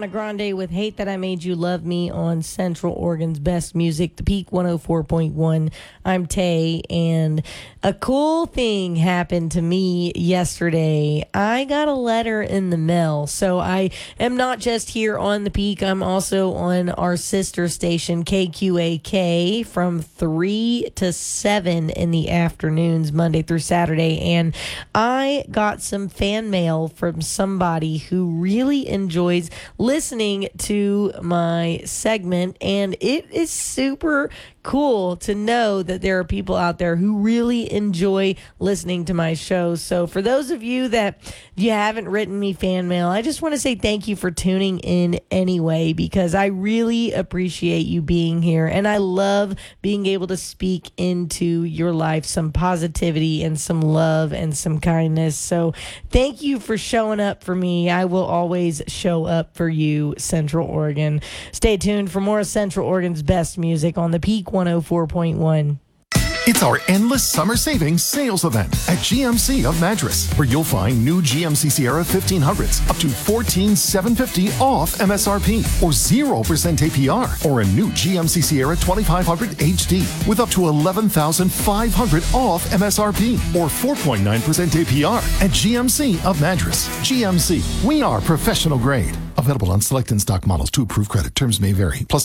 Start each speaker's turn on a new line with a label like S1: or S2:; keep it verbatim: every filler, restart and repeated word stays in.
S1: Ariana Grande with Hate That I Made You Love Me on Central Oregon's Best Music, The Peak one oh four point one. I'm Tay, and a cool thing happened to me yesterday. I got a letter in the mail, so I am not just here on The Peak. I'm also on our sister station, K Q A K, from three to seven in the afternoons, Monday through Saturday, and I got some fan mail from somebody who really enjoys listening to my segment, and it is super cool to know that there are people out there who really enjoy listening to my show. So for those of you that you haven't written me fan mail, I just want to say thank you for tuning in anyway, because I really appreciate you being here, and I love being able to speak into your life some positivity and some love and some kindness. So thank you for showing up for me. I will always show up for you, Central Oregon. Stay tuned for more of Central Oregon's best music on the Peak one oh four point one.
S2: It's our endless summer savings sales event at G M C of Madras, where you'll find new G M C Sierra fifteen hundreds up to fourteen thousand seven hundred fifty dollars off M S R P, or zero percent A P R, or a new G M C Sierra twenty-five hundred H D with up to eleven thousand five hundred dollars off M S R P, or four point nine percent A P R at G M C of Madras. G M C, we are professional grade. Available on select in-stock models to approved credit. Terms may vary. Plus